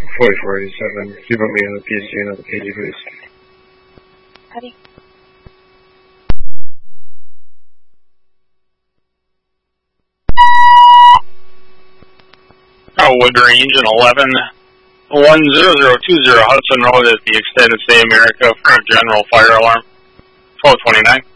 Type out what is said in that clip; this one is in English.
4487. Can you put me on the PSG and on the PG, please? Howdy. Wood Range and 11-10020 Hudson Road is the extended stay America for a general fire alarm. 1229.